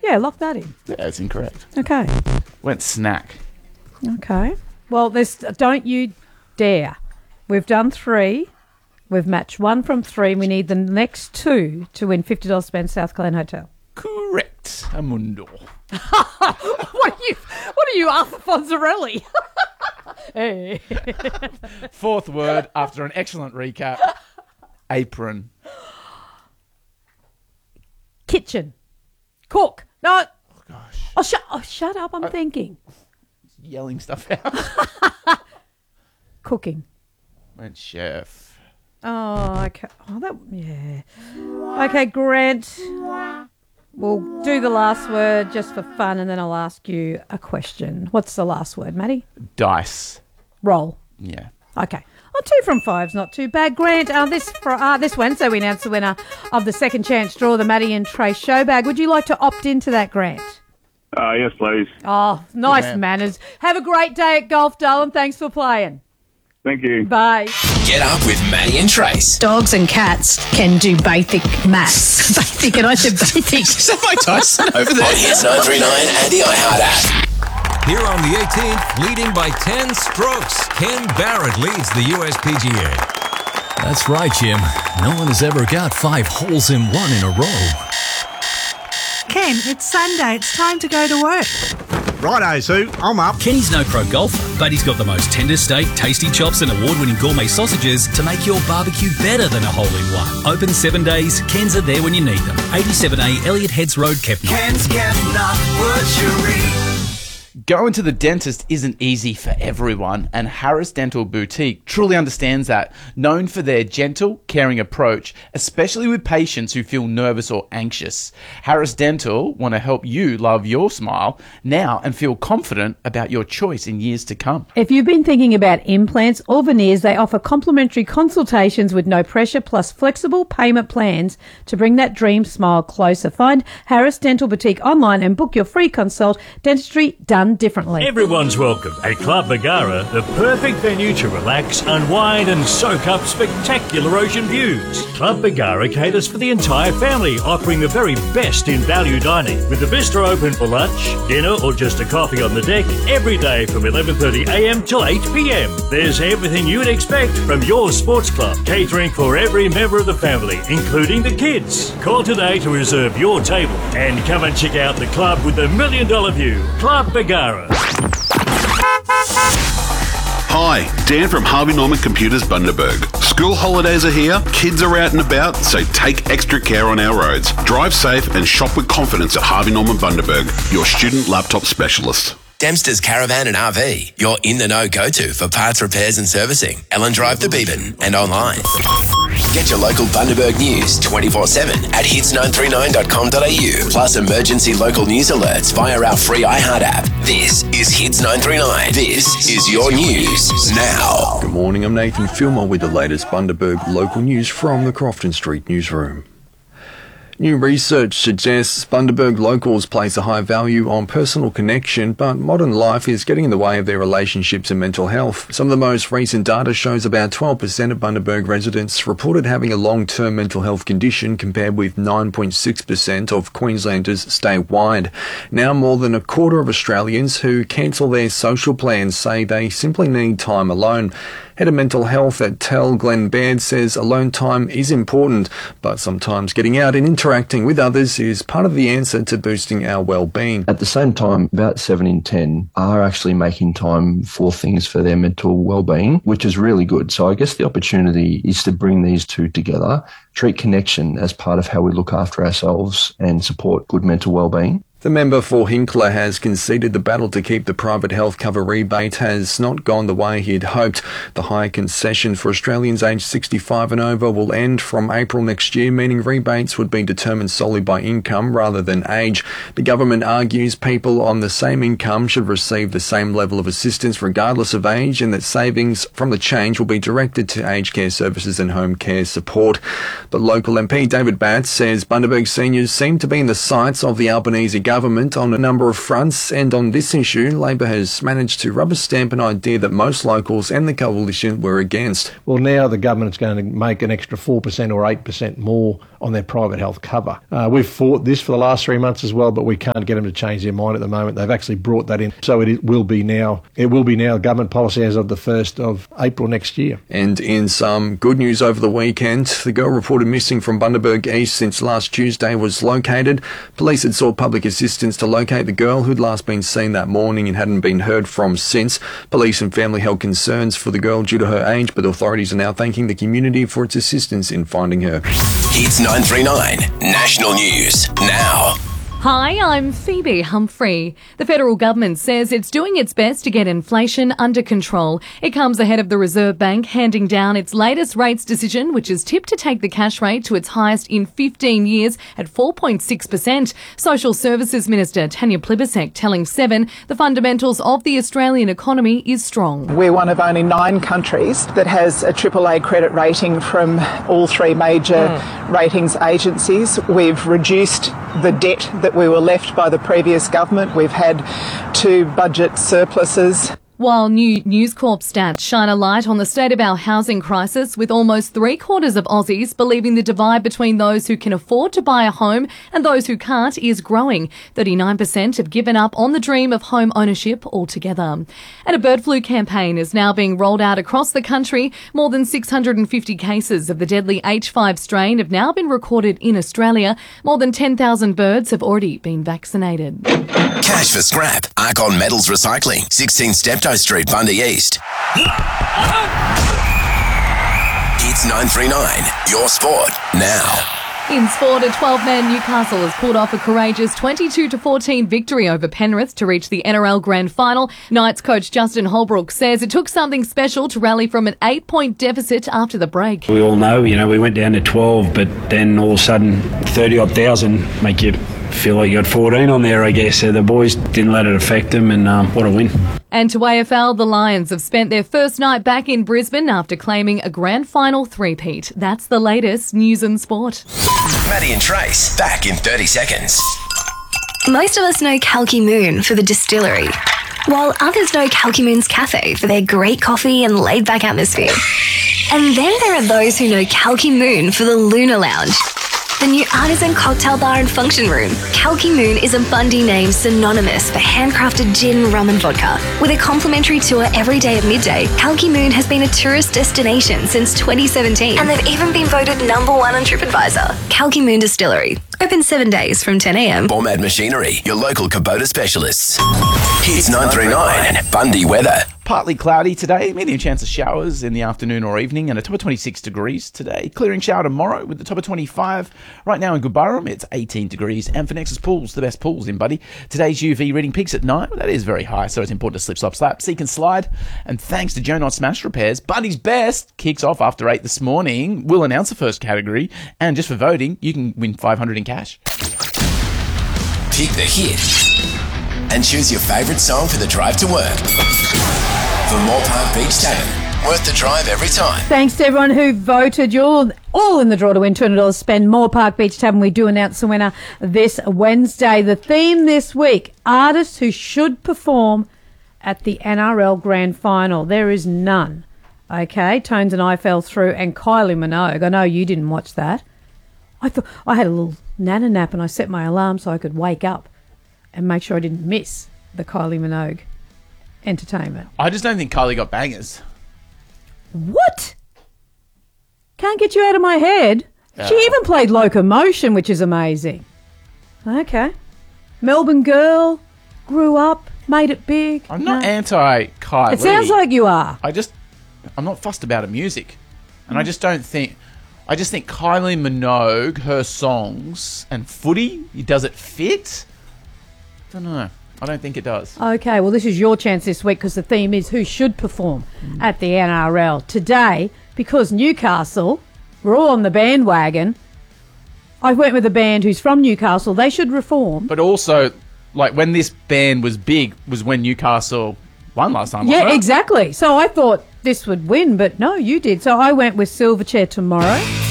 Yeah, lock that in. Yeah, it's incorrect. Okay. Went snack. Okay. Well, don't you dare. We've done 3. We've matched 1 from 3. We need the next 2 to win $50 spent South Glen Hotel. Correct. Amundo. What are you, Arthur Fonzarelli? Hey. 4th word after an excellent recap. Apron. Kitchen. Cook. No. Oh, gosh. Shut up. I'm thinking. Yelling stuff out. Cooking. Went chef. Oh, okay. Okay, Grant. We'll do the last word just for fun, and then I'll ask you a question. What's the last word, Maddie? Dice. Roll. Yeah. Okay. Well, 2 from 5's not too bad. Grant, this Wednesday we announced the winner of the second chance draw, the Maddie and Trace show bag. Would you like to opt into that, Grant? Yes, please. Oh, nice manners. Have a great day at golf, darling. Thanks for playing. Thank you. Bye. Get up with Maddie and Trace. Dogs and cats can do basic maths. Basic, and I said basic. Is that Mike Tyson over there? On Hits 939 and the iHeart app. Here on the 18th, leading by 10 strokes, Ken Barrett leads the USPGA. That's right, Jim. No one has ever got 5 holes in one in a row. Ken, it's Sunday. It's time to go to work. Righto, Sue. I'm up. Kenny's no pro golfer, but he's got the most tender steak, tasty chops and award-winning gourmet sausages to make your barbecue better than a hole-in-one. Open 7 days, Ken's are there when you need them. 87A Elliot Heads Road, Kepner. Ken's Kepner Butchery. Going to the dentist isn't easy for everyone, and Harris Dental Boutique truly understands that. Known for their gentle, caring approach, especially with patients who feel nervous or anxious. Harris Dental want to help you love your smile now and feel confident about your choice in years to come. If you've been thinking about implants or veneers, they offer complimentary consultations with no pressure, plus flexible payment plans to bring that dream smile closer. Find Harris Dental Boutique online and book your free consult. Dentistry done differently. Everyone's welcome at Club Bagara, the perfect venue to relax, unwind and soak up spectacular ocean views. Club Bagara caters for the entire family, offering the very best in value dining, with the bistro open for lunch, dinner or just a coffee on the deck every day from 11:30am till 8pm. There's everything you'd expect from your sports club, catering for every member of the family, including the kids. Call today to reserve your table and come and check out the club with the $1 million view. Club Bagara. Hi, Dan from Harvey Norman Computers Bundaberg. School holidays are here, kids are out and about, so take extra care on our roads. Drive safe and shop with confidence at Harvey Norman Bundaberg, your student laptop specialist. Dempster's Caravan and RV, your in-the-know go-to for parts repairs and servicing. Ellen Drive to Beeban and online. Get your local Bundaberg news 24/7 at hits939.com.au, plus emergency local news alerts via our free iHeart app. This is Hits 939. This is your news now. Good morning, I'm Nathan Filmer with the latest Bundaberg local news from the Crofton Street newsroom. New research suggests Bundaberg locals place a high value on personal connection, but modern life is getting in the way of their relationships and mental health. Some of the most recent data shows about 12% of Bundaberg residents reported having a long-term mental health condition, compared with 9.6% of Queenslanders statewide. Now more than a quarter of Australians who cancel their social plans say they simply need time alone. Head of Mental Health at TEL, Glenn Baird, says alone time is important, but sometimes getting out and interacting with others is part of the answer to boosting our well-being. At the same time, about 7 in 10 are actually making time for things for their mental well-being, which is really good. So I guess the opportunity is to bring these two together, treat connection as part of how we look after ourselves and support good mental well-being. The member for Hinkler has conceded the battle to keep the private health cover rebate has not gone the way he had hoped. The high concession for Australians aged 65 and over will end from April next year, meaning rebates would be determined solely by income rather than age. The government argues people on the same income should receive the same level of assistance regardless of age, and that savings from the change will be directed to aged care services and home care support. But local MP David Batts says Bundaberg seniors seem to be in the sights of the Albanese government government on a number of fronts, and on this issue, Labor has managed to rubber stamp an idea that most locals and the coalition were against. Well, now the government's going to make an extra 4% or 8% more on their private health cover. We've fought this for the last 3 months as well, but we can't get them to change their mind at the moment. They've actually brought that in, so it will be now government policy as of the 1st of April next year. And in some good news over the weekend, the girl reported missing from Bundaberg East since last Tuesday was located. Police had sought public assistance to locate the girl, who'd last been seen that morning and hadn't been heard from since. Police and family held concerns for the girl due to her age, but authorities are now thanking the community for its assistance in finding her. Hits 939 National News now. Hi, I'm Phoebe Humphrey. The federal government says it's doing its best to get inflation under control. It comes ahead of the Reserve Bank handing down its latest rates decision, which is tipped to take the cash rate to its highest in 15 years at 4.6%. Social Services Minister Tanya Plibersek telling Seven the fundamentals of the Australian economy is strong. We're one of only 9 countries that has a AAA credit rating from all 3 major ratings agencies. We've reduced the debt that we were left by the previous government. We've had 2 budget surpluses. While new News Corp stats shine a light on the state of our housing crisis, with almost 3/4 of Aussies believing the divide between those who can afford to buy a home and those who can't is growing. 39% have given up on the dream of home ownership altogether. And a bird flu campaign is now being rolled out across the country. More than 650 cases of the deadly H5 strain have now been recorded in Australia. More than 10,000 birds have already been vaccinated. Cash for scrap. Arcon Metals Recycling, 16 Steptoe Street, Bundy East. Hits 939, your sport now. In sport, a 12-man Newcastle has pulled off a courageous 22-14 victory over Penrith to reach the NRL Grand Final. Knights coach Justin Holbrook says it took something special to rally from an 8-point deficit after the break. We all know, we went down to 12, but then all of a sudden 30-odd thousand make you feel like you got 14 on there, I guess. So the boys didn't let it affect them, and what a win. And to AFL, the Lions have spent their first night back in Brisbane after claiming a grand final three-peat. That's the latest news and sport. Maddie and Trace, back in 30 seconds. Most of us know Kalki Moon for the distillery, while others know Kalki Moon's Cafe for their great coffee and laid-back atmosphere. And then there are those who know Kalki Moon for the Lunar Lounge, the new artisan cocktail bar and function room. Kalki Moon is a Bundy name synonymous for handcrafted gin, rum and vodka. With a complimentary tour every day at midday, Kalki Moon has been a tourist destination since 2017. And they've even been voted #1 on TripAdvisor. Kalki Moon Distillery. Open 7 days from 10 a.m. Bormad Machinery, your local Kubota specialists. Hits 939, Bundy weather. Partly cloudy today, medium chance of showers in the afternoon or evening, and a top of 26 degrees today. Clearing shower tomorrow with the top of 25. Right now in Goodburrum, it's 18 degrees. And for Nexus Pools, the best pools in Buddy. Today's UV reading peaks at 9. That is very high, so it's important to slip, slop, slap, seek and slide. And thanks to Joe Knott Smash Repairs, Buddy's Best kicks off after 8 this morning. We'll announce the first category, and just for voting, you can win $500 in cash. Pick the hit and choose your favourite song for the drive to work. For Moore Park Beach Tavern, worth the drive every time. Thanks to everyone who voted. You're all in the draw to win $200 spend. Moore Park Beach Tavern. We do announce the winner this Wednesday. The theme this week, artists who should perform at the NRL Grand Final. There is none. Okay, Tones and I fell through, and Kylie Minogue. I know you didn't watch that. I thought I had a little nana nap and I set my alarm so I could wake up and make sure I didn't miss the Kylie Minogue entertainment. I just don't think Kylie got bangers. What? Can't get you out of my head. She even played Locomotion, which is amazing. Okay. Melbourne girl, grew up, made it big. I'm not anti-Kylie. It sounds like you are. I'm not fussed about her music. And I just think Kylie Minogue, her songs and footy, does it fit? I don't know. I don't think it does. Okay, well, this is your chance this week because the theme is who should perform at the NRL. Today, because Newcastle, we're all on the bandwagon, I went with a band who's from Newcastle. They should reform. But also, like, when this band was big was when Newcastle won last time. Yeah, exactly. So I thought this would win, but no, you did. So I went with Silverchair Tomorrow.